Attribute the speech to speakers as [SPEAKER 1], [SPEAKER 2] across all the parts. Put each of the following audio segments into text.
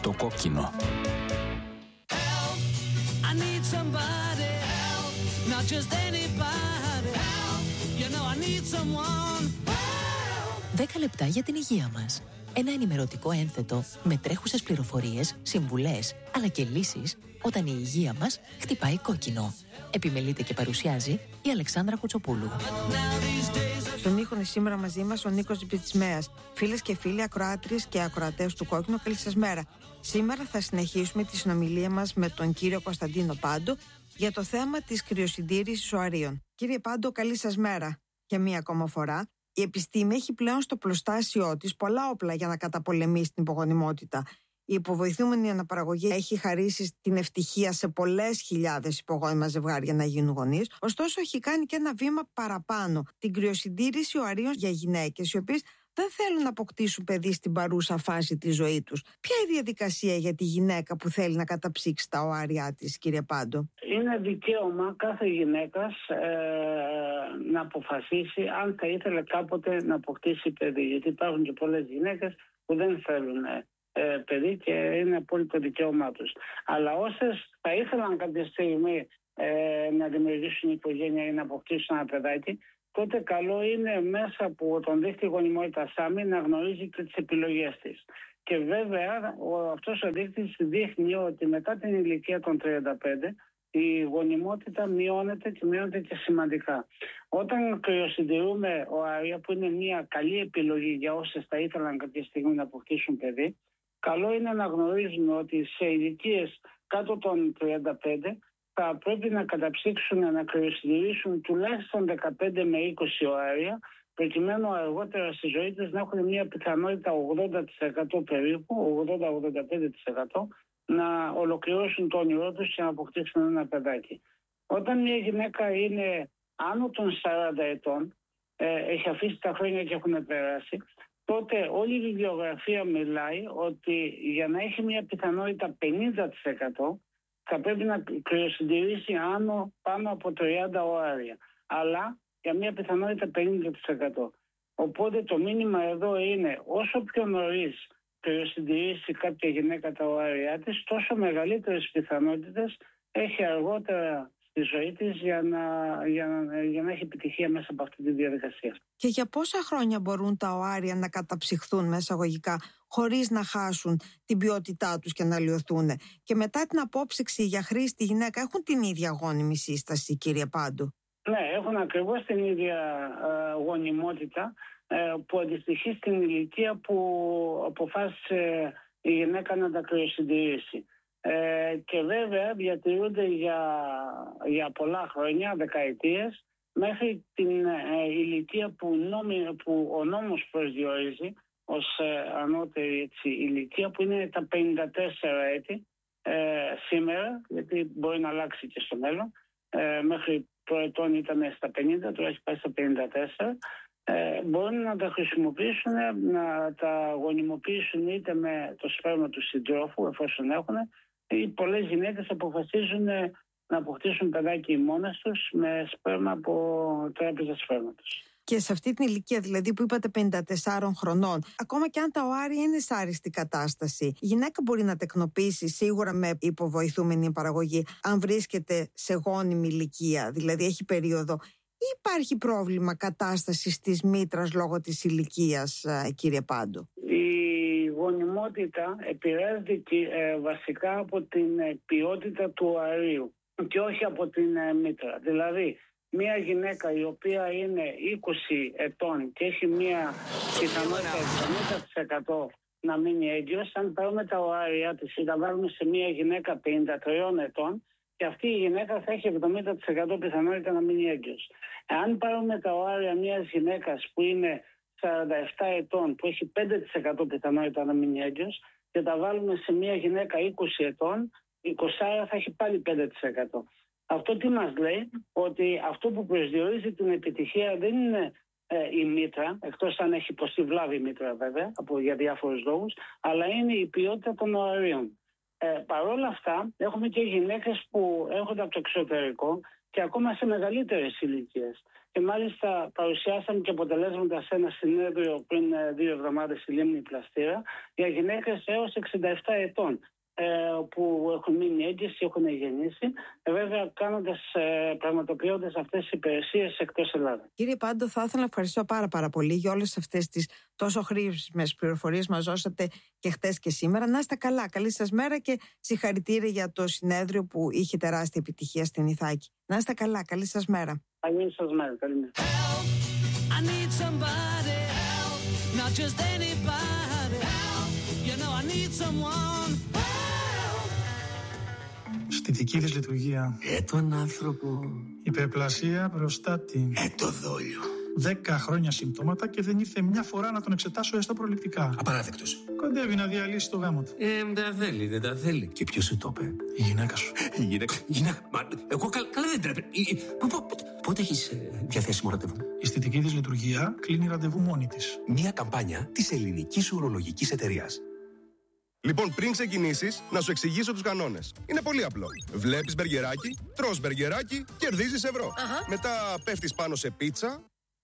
[SPEAKER 1] Το κόκκινο.
[SPEAKER 2] Help, I need somebody help, not just anybody help, you know I need someone help.
[SPEAKER 3] 10 λεπτά για την υγεία μας. Ένα ενημερωτικό ένθετο με τρέχουσες πληροφορίες, συμβουλές, αλλά και λύσεις όταν η υγεία μας χτυπάει κόκκινο. Επιμελείται και παρουσιάζει η Αλεξάνδρα Κουτσοπούλου.
[SPEAKER 4] Στον ήχο είναι σήμερα μαζί μας ο Νίκος Μπιτσμέας. Φίλες και φίλοι, ακροάτριες και ακροατές του Κόκκινο, καλή σας μέρα. Σήμερα θα συνεχίσουμε τη συνομιλία μας με τον κύριο Κωνσταντίνο Πάντο για το θέμα της κρυοσυντήρησης οαρίων. Κύριε Πάντο, καλή σας μέρα για μία ακόμα φορά. Η επιστήμη έχει πλέον στο πλωστάσιό της πολλά όπλα για να καταπολεμήσει την υπογονιμότητα. Η υποβοηθούμενη αναπαραγωγή έχει χαρίσει την ευτυχία σε πολλές χιλιάδες υπογόνιμα ζευγάρια να γίνουν γονείς. Ωστόσο, έχει κάνει και ένα βήμα παραπάνω. Την κρυοσυντήρηση οαρίων για γυναίκες, οι οποίες δεν θέλουν να αποκτήσουν παιδί στην παρούσα φάση της ζωής τους. Ποια είναι η διαδικασία για τη γυναίκα που θέλει να καταψύξει τα οάρια της, κύριε Πάντο?
[SPEAKER 5] Είναι δικαίωμα κάθε γυναίκας να αποφασίσει αν θα ήθελε κάποτε να αποκτήσει παιδί. Γιατί υπάρχουν και πολλές γυναίκες που δεν θέλουν παιδί και είναι απόλυτο δικαίωμά τους. Αλλά όσες θα ήθελαν κάποια στιγμή να δημιουργήσουν οικογένεια ή να αποκτήσουν ένα παιδάκι, τότε καλό είναι μέσα από τον δίκτυο γονιμότητας ΣΑΜΗ να γνωρίζει και τις επιλογές της. Και βέβαια αυτός ο δείκτης δείχνει ότι μετά την ηλικία των 35 η γονιμότητα μειώνεται και μειώνεται και σημαντικά. Όταν κρυοσυντηρούμε οάρια, που είναι μια καλή επιλογή για όσες θα ήθελαν κάποια στιγμή να αποκτήσουν παιδί, καλό είναι να γνωρίζουμε ότι σε ηλικίες κάτω των 35 θα πρέπει να καταψύξουν, να κρυοσυντηρήσουν τουλάχιστον 15 με 20 οάρια, προκειμένου αργότερα στη ζωή τους να έχουν μια πιθανότητα 80% περίπου, 80-85% να ολοκληρώσουν το όνειρό τους και να αποκτήσουν ένα παιδάκι. Όταν μια γυναίκα είναι άνω των 40 ετών, έχει αφήσει τα χρόνια και έχουν περάσει, τότε όλη η βιβλιογραφία μιλάει ότι για να έχει μια πιθανότητα 50% θα πρέπει να κρυοσυντηρήσει πάνω από 30 οάρια. Αλλά για μια πιθανότητα 50%. Οπότε το μήνυμα εδώ είναι όσο πιο νωρίς κρυοσυντηρήσει κάποια γυναίκα τα οάρια της, τόσο μεγαλύτερες πιθανότητες έχει αργότερα στη ζωή της για να έχει επιτυχία μέσα από αυτή τη διαδικασία.
[SPEAKER 4] Και για πόσα χρόνια μπορούν τα οάρια να καταψυχθούν μέσα αγωγικά χωρίς να χάσουν την ποιότητά τους και να λιωθούν? Και μετά την απόψυξη για χρήση τη γυναίκα έχουν την ίδια γόνιμη σύσταση, κύριε Πάντο?
[SPEAKER 5] Ναι, έχουν ακριβώς την ίδια γονιμότητα που αντιστοιχεί στην ηλικία που αποφάσισε η γυναίκα να τα κρυοσυντηρήσει. Και βέβαια διατηρούνται για πολλά χρόνια, δεκαετίες, μέχρι την ηλικία που ο νόμος προσδιορίζει ως ανώτερη ηλικία, που είναι τα 54 έτη σήμερα, γιατί μπορεί να αλλάξει και στο μέλλον. Μέχρι προετών ήταν στα 50, τώρα έχει πάει στα 54. Μπορούν να τα χρησιμοποιήσουν, να τα γονιμοποιήσουν είτε με το σπέρμα του συντρόφου, εφόσον έχουν, ή πολλές γυναίκες αποφασίζουν να αποκτήσουν παιδάκι μόνες τους με σπέρμα από τράπεζα σπέρματος.
[SPEAKER 4] Και σε αυτή την ηλικία, δηλαδή που είπατε 54 χρονών, ακόμα και αν τα οάρια είναι σε άριστη κατάσταση, η γυναίκα μπορεί να τεκνοποιήσει σίγουρα με υποβοηθούμενη παραγωγή, αν βρίσκεται σε γόνιμη ηλικία, δηλαδή έχει περίοδο, ή υπάρχει πρόβλημα κατάστασης της μήτρας λόγω της ηλικίας, κύριε Πάντο?
[SPEAKER 5] Η γονιμότητα επηρεάζεται βασικά από την ποιότητα του οαρίου και όχι από την μήτρα. Δηλαδή, μια γυναίκα η οποία είναι 20 ετών και έχει μια πιθανότητα 70% να μείνει έγκυος, αν πάρουμε τα οάρια της ή τα βάλουμε σε μια γυναίκα 53 ετών, και αυτή η γυναίκα θα έχει 70% πιθανότητα να μείνει έγκυος. Αν πάρουμε τα οάρια μιας γυναίκας που είναι 47 ετών, που έχει 5% πιθανότητα να μείνει έγκυος, και τα βάλουμε σε μια γυναίκα 20 ετών, η 20 θα έχει πάλι 5%. Αυτό τι μας λέει? Ότι αυτό που προσδιορίζει την επιτυχία δεν είναι η μήτρα, εκτός αν έχει υποστεί βλάβη η μήτρα βέβαια, για διάφορους λόγους, αλλά είναι η ποιότητα των οαρίων. Παρ' όλα αυτά, έχουμε και γυναίκες που έρχονται από το εξωτερικό και ακόμα σε μεγαλύτερες ηλικίες. Και μάλιστα παρουσιάσαμε και αποτελέσματα σε ένα συνέδριο πριν 2 εβδομάδες στη Λίμνη Πλαστήρα για γυναίκες έως 67 ετών που έχουν μείνει έγκυες, έχουν γεννήσει, βέβαια πραγματοποιώντας αυτές τις υπηρεσίες εκτός Ελλάδας.
[SPEAKER 4] Κύριε Πάντο, θα ήθελα να ευχαριστώ πάρα πολύ για όλες αυτές τις τόσο χρήσιμες πληροφορίες μας δώσατε και χτες και σήμερα. Να είστε καλά, καλή σας μέρα και συγχαρητήρια για το συνέδριο που είχε τεράστια επιτυχία στην Ιθάκη. Να είστε καλά, καλή σας μέρα.
[SPEAKER 5] Καλή σας μέρα, καλή μέρα.
[SPEAKER 2] I need somebody help, not just anybody help. You know I need someone help.
[SPEAKER 1] Στη δική της λειτουργία.
[SPEAKER 6] Τον άνθρωπο.
[SPEAKER 1] Υπερπλασία, προστάτη.
[SPEAKER 6] Το δόλιο.
[SPEAKER 1] 10 χρόνια συμπτώματα και δεν ήρθε μια φορά να τον εξετάσω έστω προληπτικά.
[SPEAKER 6] Απαράδεκτος.
[SPEAKER 1] Κοντεύει να διαλύσει το γάμο του.
[SPEAKER 6] Δεν τα θέλει. Και ποιος σου το είπε?
[SPEAKER 1] Η γυναίκα σου.
[SPEAKER 6] Η γυναίκα. Μα, εγώ καλά δεν τρέπε. Πότε έχεις διαθέσιμο ραντεβού?
[SPEAKER 1] Η αισθητική της λειτουργία κλείνει ραντεβού μόνη της.
[SPEAKER 6] Μια καμπάνια της Ελληνικής Ουρολογικής Εταιρείας.
[SPEAKER 7] Λοιπόν, πριν ξεκινήσεις, να σου εξηγήσω τους κανόνες. Είναι πολύ απλό. Βλέπεις μπεργκεράκι, τρως μπεργκεράκι, κερδίζεις ευρώ. Μετά πέφτεις πάνω σε πίτσα,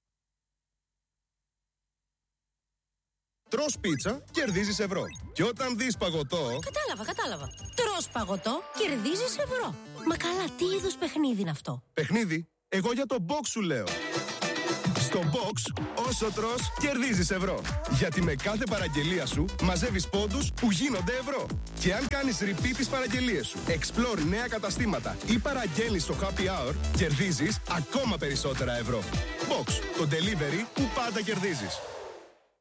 [SPEAKER 7] τρως πίτσα, κερδίζεις ευρώ. Και όταν δεις παγωτό...
[SPEAKER 8] Κατάλαβα. Τρως παγωτό, κερδίζεις ευρώ. Μα καλά, τι είδους παιχνίδι είναι αυτό?
[SPEAKER 7] Παιχνίδι? Εγώ για το box σου λέω. Στο box, όσο τρως, κερδίζεις ευρώ. Γιατί με κάθε παραγγελία σου μαζεύεις πόντους που γίνονται ευρώ. Και αν κάνεις repeat τις παραγγελίες σου, explore νέα καταστήματα ή παραγγέλνεις στο happy hour, κερδίζεις ακόμα περισσότερα ευρώ. Box, το delivery που πάντα κερδίζεις.